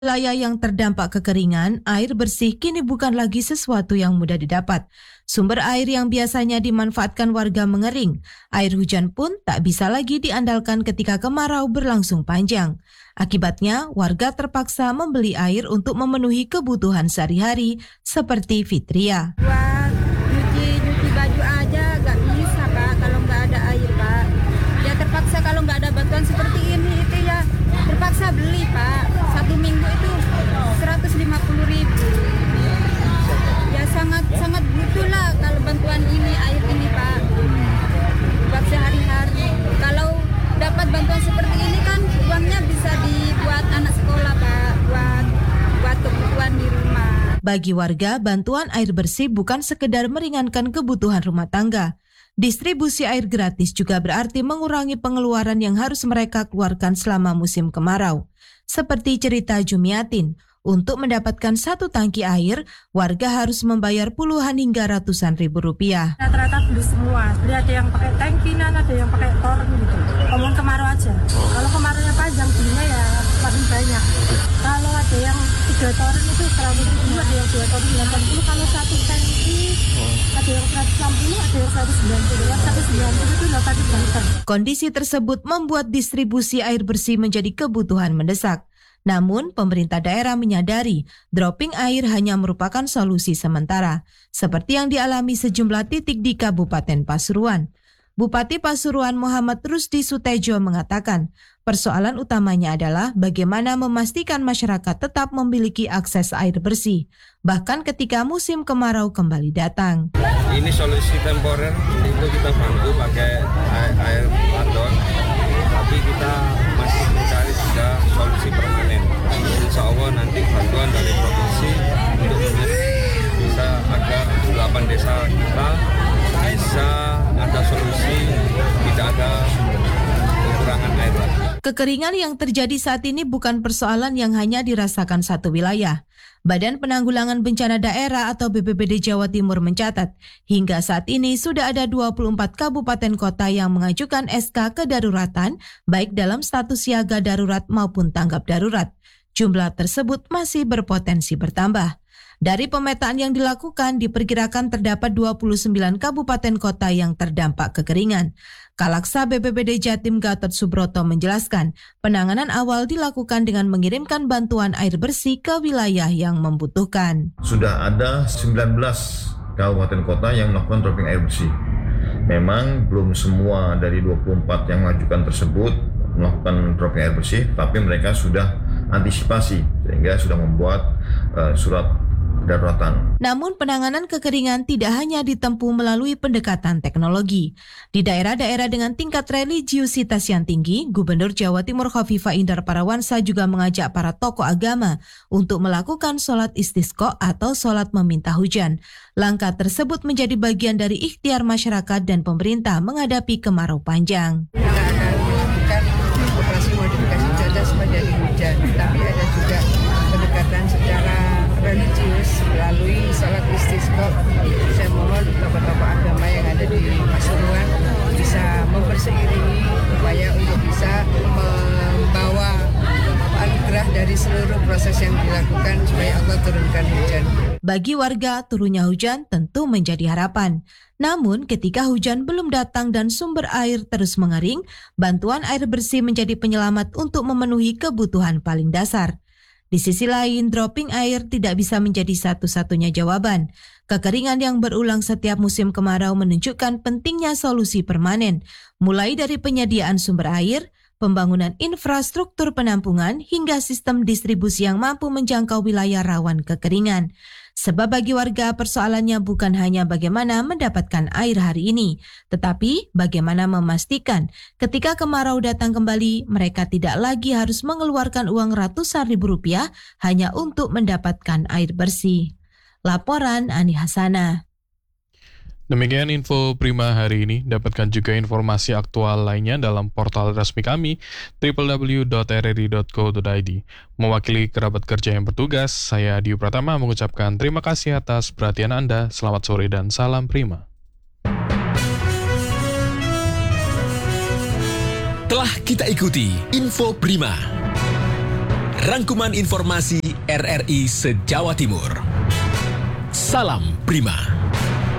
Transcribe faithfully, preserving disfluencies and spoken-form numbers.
Wilayah yang terdampak kekeringan, air bersih kini bukan lagi sesuatu yang mudah didapat. Sumber air yang biasanya dimanfaatkan warga mengering. Air hujan pun tak bisa lagi diandalkan ketika kemarau berlangsung panjang. Akibatnya, warga terpaksa membeli air untuk memenuhi kebutuhan sehari-hari seperti Fitria. Buat nyuci-nyuci baju aja gak bisa, Pak, kalau nggak ada air, Pak. Ya terpaksa kalau nggak ada bantuan seperti ini, itu ya terpaksa beli, Pak. Satu minggu itu seratus lima puluh ribu. Ya sangat sangat butuh lah kalau bantuan ini, air ini, Pak. Buat sehari-hari. Kalau dapat bantuan seperti ini kan uangnya bisa dibuat anak sekolah, Pak. Buat buat kebutuhan di rumah. Bagi warga, bantuan air bersih bukan sekedar meringankan kebutuhan rumah tangga. Distribusi air gratis juga berarti mengurangi pengeluaran yang harus mereka keluarkan selama musim kemarau. Seperti cerita Jumiatin, untuk mendapatkan satu tangki air, warga harus membayar puluhan hingga ratusan ribu rupiah. Rata-rata beli semua, beli ada yang pakai tangki, ada yang pakai toren gitu. Ngomong kemarau aja. Kalau kemaraunya panjang, belinya ya paling banyak. Kalau ada yang tiga toren itu seratus ribu, ada yang dua toren delapan puluh. Kalau satu tangki, ada yang seratus enam puluh, ada yang seratus sembilan puluh. seratus sembilan puluh itu delapan liter. Kondisi tersebut membuat distribusi air bersih menjadi kebutuhan mendesak. Namun, pemerintah daerah menyadari dropping air hanya merupakan solusi sementara, seperti yang dialami sejumlah titik di Kabupaten Pasuruan. Bupati Pasuruan Muhammad Rusdi Sutejo mengatakan, persoalan utamanya adalah bagaimana memastikan masyarakat tetap memiliki akses air bersih, bahkan ketika musim kemarau kembali datang. Ini solusi temporer, itu kita bantu pakai air, air ladon, tapi kita masih mencari juga solusi permanen. Insya Allah nanti bantuan dari provinsi untuk bisa agar delapan desa kita bisa ada solusi, tidak ada kekurangan air lagi. Kekeringan yang terjadi saat ini bukan persoalan yang hanya dirasakan satu wilayah. Badan Penanggulangan Bencana Daerah atau B P B D Jawa Timur mencatat, hingga saat ini sudah ada dua puluh empat kabupaten kota yang mengajukan S K kedaruratan, baik dalam status siaga darurat maupun tanggap darurat. Jumlah tersebut masih berpotensi bertambah. Dari pemetaan yang dilakukan, diperkirakan terdapat dua puluh sembilan kabupaten kota yang terdampak kekeringan. Kalaksa B P B D Jatim Gatot Subroto menjelaskan, penanganan awal dilakukan dengan mengirimkan bantuan air bersih ke wilayah yang membutuhkan. Sudah ada sembilan belas kabupaten kota yang melakukan dropping air bersih. Memang belum semua dari dua puluh empat yang mengajukan tersebut melakukan dropping air bersih, tapi mereka sudah antisipasi sehingga sudah membuat uh, surat kedaruratan. Namun penanganan kekeringan tidak hanya ditempuh melalui pendekatan teknologi. Di daerah-daerah dengan tingkat religiusitas yang tinggi, Gubernur Jawa Timur Khofifah Indar Parawansa juga mengajak para tokoh agama untuk melakukan sholat istisqa atau sholat meminta hujan. Langkah tersebut menjadi bagian dari ikhtiar masyarakat dan pemerintah menghadapi kemarau panjang. Kita akan melakukan operasi modifikasi cuaca menjadi hujan, tapi ada juga pendekatan secara religius melalui salat istisqa. Saya mohon tokoh-tokoh agama yang ada di Pasuruan bisa memperseiringi upaya untuk bisa membawa anugerah dari seluruh proses yang dilakukan supaya Allah turunkan hujan. Bagi warga, turunnya hujan tentu menjadi harapan. Namun, ketika hujan belum datang dan sumber air terus mengering, bantuan air bersih menjadi penyelamat untuk memenuhi kebutuhan paling dasar. Di sisi lain, dropping air tidak bisa menjadi satu-satunya jawaban. Kekeringan yang berulang setiap musim kemarau menunjukkan pentingnya solusi permanen, mulai dari penyediaan sumber air, pembangunan infrastruktur penampungan, hingga sistem distribusi yang mampu menjangkau wilayah rawan kekeringan. Sebab bagi warga persoalannya bukan hanya bagaimana mendapatkan air hari ini, tetapi bagaimana memastikan ketika kemarau datang kembali, mereka tidak lagi harus mengeluarkan uang ratusan ribu rupiah hanya untuk mendapatkan air bersih. Laporan Ani Hasanah. Demikian info Prima hari ini. Dapatkan juga informasi aktual lainnya dalam portal resmi kami w w w dot r r i dot co dot i d. Mewakili kerabat kerja yang bertugas, saya Adi Pratama mengucapkan terima kasih atas perhatian Anda. Selamat sore dan salam Prima. Telah kita ikuti Info Prima. Rangkuman informasi R R I se-Jawa Timur. Salam Prima.